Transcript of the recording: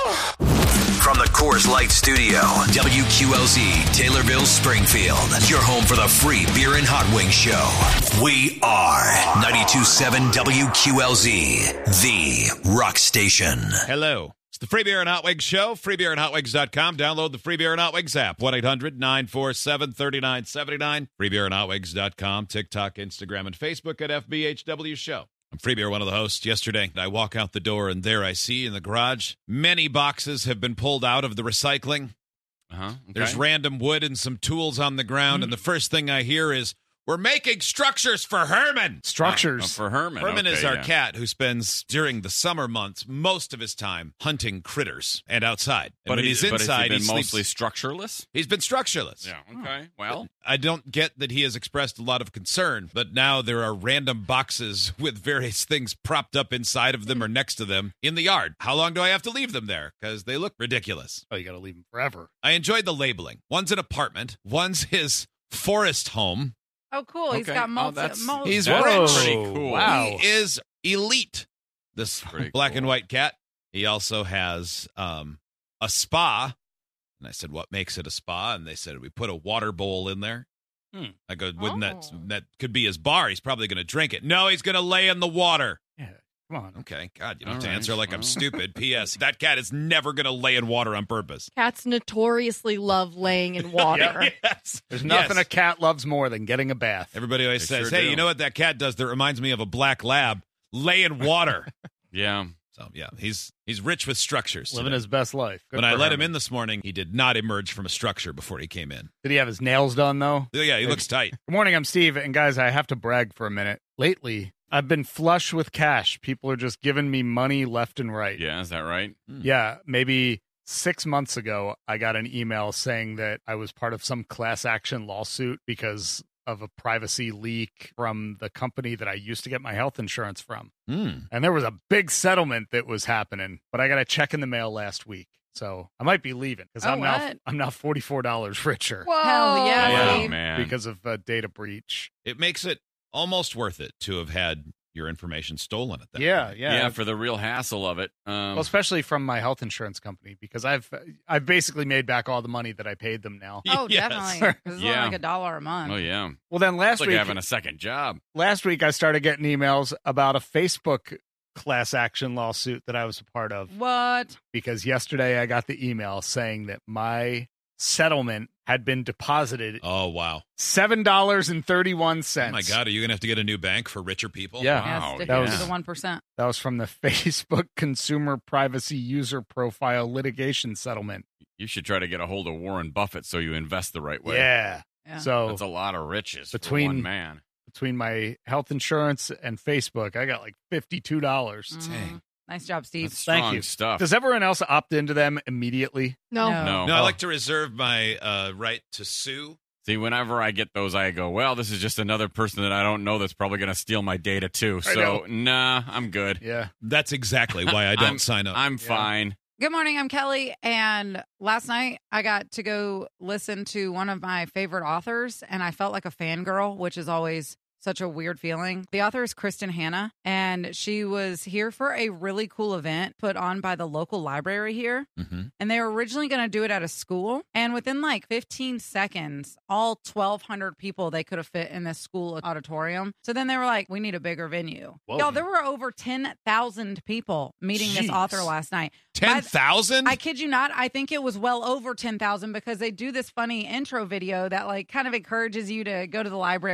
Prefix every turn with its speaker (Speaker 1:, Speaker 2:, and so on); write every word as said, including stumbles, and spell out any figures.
Speaker 1: From the Coors Light Studio, W Q L Z, Taylorville, Springfield. Your home for the free beer and hot wing show. We are ninety-two point seven W Q L Z, the rock station.
Speaker 2: Hello. It's the Free Beer and Hot Wings show. free beer and hot wings dot com. Download the Free Beer and Hot Wings app. one eight hundred nine four seven three nine seven nine. free beer and hot wings dot com. TikTok, Instagram, and Facebook at F B H W Show. I'm Free Beer, one of the hosts. Yesterday, I walk out the door, and there I see in the garage, many boxes have been pulled out of the recycling.
Speaker 3: Uh-huh. Okay.
Speaker 2: There's random wood and some tools on the ground, mm. and the first thing I hear is, we're making structures for Herman.
Speaker 4: Structures.
Speaker 3: Oh, for Herman.
Speaker 2: Herman
Speaker 3: okay,
Speaker 2: is our
Speaker 3: yeah.
Speaker 2: cat who spends, during the summer months, most of his time hunting critters and outside. And
Speaker 3: But
Speaker 2: when
Speaker 3: he-
Speaker 2: he's
Speaker 3: but has
Speaker 2: inside,
Speaker 3: he been
Speaker 2: he sleeps.
Speaker 3: mostly structureless?
Speaker 2: He's been structureless.
Speaker 3: Yeah, okay. Well,
Speaker 2: I don't get that he has expressed a lot of concern, but now there are random boxes with various things propped up inside of them or next to them in the yard. How long do I have to leave them there? Because they look ridiculous.
Speaker 4: Oh, you got to leave them forever.
Speaker 2: I enjoyed the labeling. One's an apartment. One's his forest home.
Speaker 5: Oh, cool. He's
Speaker 3: Okay.
Speaker 5: got
Speaker 3: Oh,
Speaker 5: multi.
Speaker 3: that's-
Speaker 5: mul-
Speaker 2: He's
Speaker 3: That's
Speaker 2: rich.
Speaker 3: pretty cool.
Speaker 4: Wow.
Speaker 2: He is elite. This
Speaker 3: Pretty
Speaker 2: black
Speaker 3: cool.
Speaker 2: and white cat. He also has um, a spa. And I said, what makes it a spa? And they said, we put a water bowl in there.
Speaker 3: Hmm.
Speaker 2: I go, wouldn't that,
Speaker 5: Oh.
Speaker 2: that could be his bar. He's probably going to drink it. No, he's going to lay in the water.
Speaker 4: Yeah, come on.
Speaker 2: Okay, God, you don't
Speaker 3: All
Speaker 2: have to
Speaker 3: right.
Speaker 2: answer like I'm
Speaker 3: Well.
Speaker 2: stupid. P S. That cat is never going to lay in water on purpose.
Speaker 5: Cats notoriously love laying in water.
Speaker 2: Yes.
Speaker 4: There's nothing
Speaker 2: Yes.
Speaker 4: a cat loves more than getting a bath.
Speaker 2: Everybody always
Speaker 3: They
Speaker 2: says,
Speaker 3: sure
Speaker 2: hey,
Speaker 3: do.
Speaker 2: you know what that cat does that reminds me of a black lab? Lay in water.
Speaker 3: yeah.
Speaker 2: So, yeah, he's he's rich with structures.
Speaker 4: Living
Speaker 2: today.
Speaker 4: his best life. Good
Speaker 2: When I
Speaker 4: for
Speaker 2: let him
Speaker 4: Herman.
Speaker 2: in this morning, he did not emerge from a structure before he came in.
Speaker 4: Did he have his nails done, though?
Speaker 2: Yeah, he looks tight.
Speaker 4: Good morning, I'm Steve. And guys, I have to brag for a minute. Lately, I've been flush with cash. People are just giving me money left and right.
Speaker 3: Yeah, is that right?
Speaker 4: Yeah, maybe six months ago, I got an email saying that I was part of some class action lawsuit because of a privacy leak from the company that I used to get my health insurance from.
Speaker 2: Hmm.
Speaker 4: And there was a big settlement that was happening, but I got a check in the mail last week. So I might be leaving because
Speaker 5: Oh,
Speaker 4: I'm now
Speaker 5: what?
Speaker 4: I'm now forty-four dollars richer
Speaker 5: Whoa. Hell yeah,
Speaker 3: Oh,
Speaker 5: Steve.
Speaker 3: man.
Speaker 4: because of a data breach.
Speaker 2: It makes it almost worth it to have had your information stolen at that
Speaker 4: Yeah,
Speaker 2: point.
Speaker 4: yeah.
Speaker 3: Yeah, for the real hassle of it. Um,
Speaker 4: Well, especially from my health insurance company because I've I've basically made back all the money that I paid them now.
Speaker 5: Oh,
Speaker 2: Yes.
Speaker 5: definitely. 'Cause it's
Speaker 3: Yeah.
Speaker 5: only like a dollar a month.
Speaker 3: oh, yeah.
Speaker 4: Well, then last
Speaker 3: It's like
Speaker 4: week
Speaker 3: having a second job.
Speaker 4: last week I started getting emails about a Facebook class action lawsuit that I was a part of
Speaker 5: What?
Speaker 4: because yesterday I got the email saying that my settlement had been deposited
Speaker 2: Oh, wow.
Speaker 4: seven dollars and thirty-one cents.
Speaker 2: Oh, my God. Are you going to have to get a new bank for richer people?
Speaker 4: Yeah.
Speaker 5: Yeah,
Speaker 3: Wow,
Speaker 5: stick
Speaker 4: that
Speaker 5: it
Speaker 4: was-
Speaker 5: to the one percent.
Speaker 4: That was from the Facebook Consumer Privacy User Profile Litigation Settlement.
Speaker 3: You should try to get a hold of Warren Buffett so you invest the right way.
Speaker 4: Yeah.
Speaker 5: Yeah.
Speaker 4: So
Speaker 3: That's a lot of riches for
Speaker 4: Between-
Speaker 3: one man.
Speaker 4: between my health insurance and Facebook, I got like fifty-two dollars.
Speaker 5: Mhm.
Speaker 2: Dang.
Speaker 5: Nice job, Steve.
Speaker 3: That's
Speaker 4: Thank
Speaker 3: strong
Speaker 4: you.
Speaker 3: stuff.
Speaker 4: Does everyone else opt into them immediately?
Speaker 5: No.
Speaker 3: No.
Speaker 2: No, I
Speaker 4: Oh.
Speaker 2: like to reserve my uh, right to sue.
Speaker 3: See, whenever I get those, I go, well, this is just another person that I don't know that's probably going to steal my data too.
Speaker 4: I
Speaker 3: So, nah, I'm good.
Speaker 4: Yeah.
Speaker 2: That's exactly why I don't
Speaker 3: I'm-
Speaker 2: sign up.
Speaker 3: I'm
Speaker 4: Yeah.
Speaker 3: fine.
Speaker 5: Good morning. I'm Kelly. And last night I got to go listen to one of my favorite authors, and I felt like a fangirl, which is always such a weird feeling. The author is Kristen Hanna, and she was here for a really cool event put on by the local library here.
Speaker 2: Mhm.
Speaker 5: And they were originally going to do it at a school. And within like fifteen seconds, all twelve hundred people they could have fit in this school auditorium. So then they were like, we need a bigger venue.
Speaker 4: Whoa.
Speaker 5: Y'all, there were over ten thousand people meeting this
Speaker 4: Jeez.
Speaker 5: author last night.
Speaker 2: ten thousand?
Speaker 5: I kid you not. I think it was well over ten thousand because they do this funny intro video that like kind of encourages you to go to the library